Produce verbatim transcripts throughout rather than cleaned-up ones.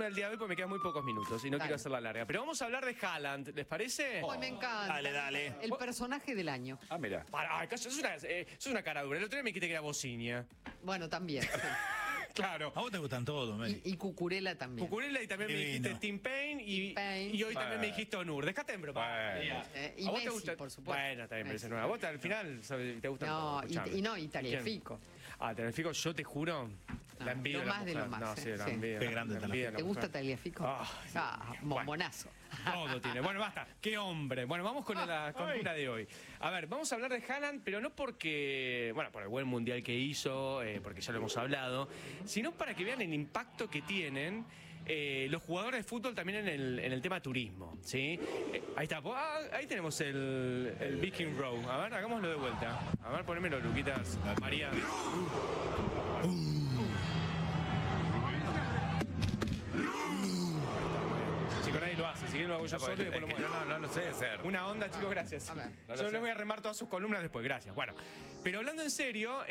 columna del día de hoy porque me quedan muy pocos minutos y no Dale. quiero hacerla larga. Pero vamos a hablar de Haaland, ¿les parece? Ay, me encanta. Dale, dale. El personaje del año. Ah, mira. Para, eso es una, eh, eso es una cara dura. El otro día me dijiste que era Bociña. Bueno, también. Sí. Claro. A vos te gustan todos, Meli. Y, y Cucurella también. Cucurella y también me Divino. dijiste Tim Payne y, Tim Payne. y hoy también me Bueno. dijiste Onur. Dejate en broma. Bueno. Eh, y ¿A vos Messi, te gusta? por supuesto. Bueno, también me parece Messi. nueva. ¿A vos al final sabes, te gusta? No, Escuchame. y, y no, y ¿Quién? Tagliafico. Ah, Tagliafico, yo te juro, No, la envidio lo de la más de mujer. lo más, No, eh, sí, la sí. envidio. Qué grande la está la envidio de ¿Te la gusta mujer. Tagliafico? Ah, Ah, bombonazo. Todo tiene. Bueno, basta. Qué hombre. Bueno, vamos con la columna de hoy. A ver, vamos a hablar de Haaland, pero no porque, bueno, por el buen mundial que hizo, eh, porque ya lo hemos hablado, sino para que vean el impacto que tienen eh, los jugadores de fútbol también en el, en el tema turismo, ¿sí? Eh, ahí está. Ah, ahí tenemos el, el Viking Row. A ver, hagámoslo de vuelta. A ver, ponémelo, Luquitas. María. Chicos, nadie lo hace. Si quieren lo hago yo solo y después lo muevo. No, no lo sé hacer. Una onda, chicos, gracias. A ver. No lo Yo sé. les voy a remar todas sus columnas después, gracias. Bueno, pero hablando en serio,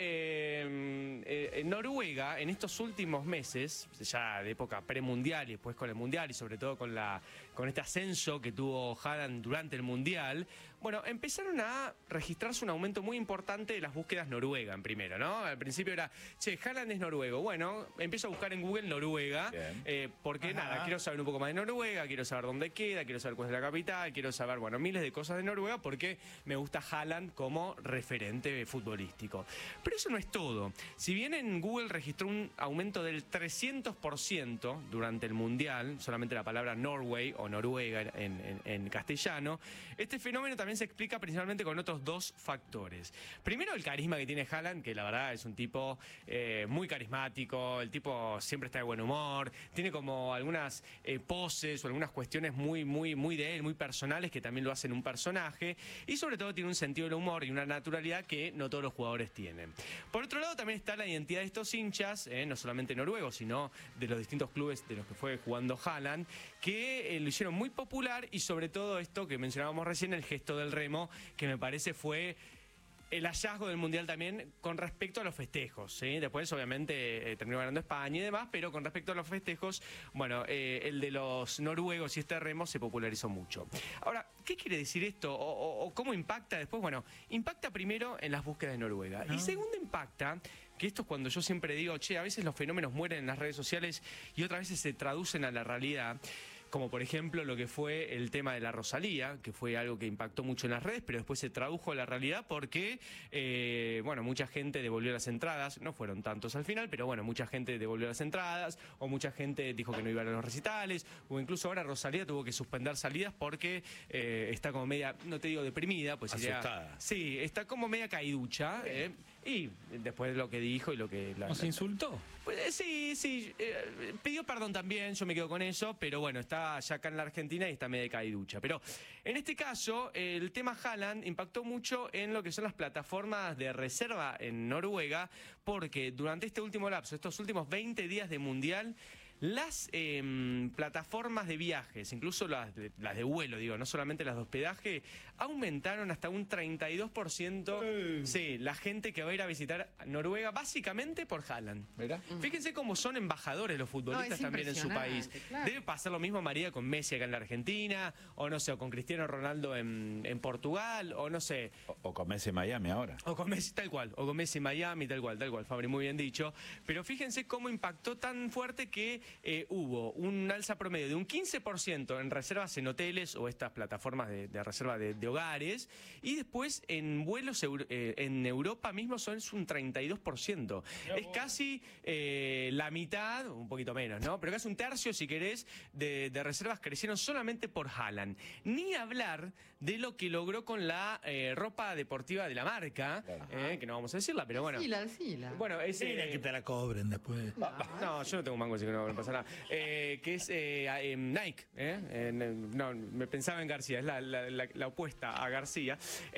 eh, eh, en Noruega, en estos últimos meses, ya de época premundial y después con el mundial y sobre todo con, la, con este ascenso que tuvo Haaland durante el mundial, bueno, empezaron a registrarse un aumento muy importante de las búsquedas Noruega en primero, ¿no? Al principio era, che, Haaland es noruego. Bueno, empiezo a buscar en Google Noruega, Bien. eh, porque Ajá. nada, quiero saber un poco más de Noruega, quiero saber dónde queda, quiero saber cuál es la capital, quiero saber, bueno, miles de cosas de Noruega porque me gusta Haaland como referente futbolístico. Pero eso no es todo. Si bien en Google registró un aumento del trescientos por ciento durante el Mundial, solamente la palabra Norway o Noruega en, en- en castellano, este fenómeno también se explica principalmente con otros dos factores. Primero, el carisma que tiene Haaland, que la verdad es un tipo eh, muy carismático, el tipo siempre está de buen humor, tiene como algunas eh, poses o algunas cuestiones muy, muy, muy de él, muy personales que también lo hacen un personaje, y sobre todo tiene un sentido del humor y una naturalidad que no todos los jugadores tienen. Por otro lado, también está la identidad de estos hinchas, eh, no solamente noruegos, sino de los distintos clubes de los que fue jugando Haaland, que eh, lo hicieron muy popular, y sobre todo esto que mencionábamos recién, el gesto del remo, que me parece fue el hallazgo del Mundial también con respecto a los festejos, ¿sí? Después, obviamente, eh, terminó ganando España y demás, pero con respecto a los festejos, bueno, eh, el de los noruegos y este remo se popularizó mucho. Ahora, ¿qué quiere decir esto? O, o- o cómo impacta después? Bueno, impacta primero en las búsquedas de Noruega. Y segundo impacta, que esto es cuando yo siempre digo, che, a veces los fenómenos mueren en las redes sociales y otras veces se traducen a la realidad. Como por ejemplo lo que fue el tema de la Rosalía, que fue algo que impactó mucho en las redes, pero después se tradujo a la realidad porque, eh, bueno, mucha gente devolvió las entradas, no fueron tantos al final, pero bueno, mucha gente devolvió las entradas, o mucha gente dijo que no iba a los recitales, o incluso ahora Rosalía tuvo que suspender salidas porque eh, está como media, no te digo deprimida, pues sería- Asustada. sí, está como media caiducha, eh, y después de lo que dijo y lo que... la- ¿Nos la- insultó? pues, eh, sí, sí, eh, pidió perdón también, yo me quedo con eso, pero bueno, está ya acá en la Argentina y está medio caiducha. Pero en este caso, el tema Haaland impactó mucho en lo que son las plataformas de reserva en Noruega, porque durante este último lapso, estos últimos veinte días de Mundial, las eh, plataformas de viajes, incluso las de, las de vuelo, digo, no solamente las de hospedaje, aumentaron hasta un treinta y dos por ciento. Sí, la gente que va a ir a visitar Noruega, básicamente por Haaland. Mira. Fíjense cómo son embajadores los futbolistas No, es también en su país. impresionante, claro. Debe pasar lo mismo, María, con Messi acá en la Argentina, o no sé, o con Cristiano Ronaldo en, en Portugal, o no sé, O, o con Messi Miami ahora. o con Messi, tal cual, o con Messi en Miami, tal cual, tal cual, Fabri, muy bien dicho. Pero fíjense cómo impactó tan fuerte que eh, hubo un alza promedio de un quince por ciento en reservas en hoteles o estas plataformas de, de reserva de, de hogares, y después en vuelos euro- eh, en Europa mismo son un treinta y dos por ciento. Es casi eh, la mitad, un poquito menos, ¿no? Pero casi un tercio, si querés, de, de reservas crecieron solamente por Haaland. Ni hablar de lo que logró con la eh, ropa deportiva de la marca, eh, que no vamos a decirla, pero bueno. Decila, decila. Bueno, es... Mira eh, que te la cobren después. no, yo no tengo un mango, así que no me pasa nada. Eh, que es eh, eh, Nike. ¿eh? Eh, no, me pensaba en García, es la, la- la- la opuesta a García.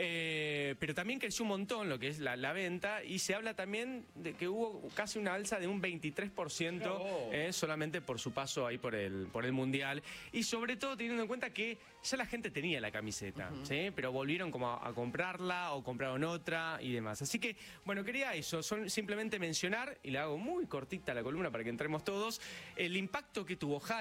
Eh, pero también creció un montón lo que es la, la venta, y se habla también de que hubo casi una alza de un veintitrés por ciento eh, solamente por su paso ahí por el, por el Mundial. Y sobre todo teniendo en cuenta que ya la gente tenía la camiseta, ¿sí? Pero volvieron como a, a comprarla o compraron otra y demás. Así que, bueno, quería eso, son simplemente mencionar, y le hago muy cortita la columna para que entremos todos, el impacto que tuvo Haaland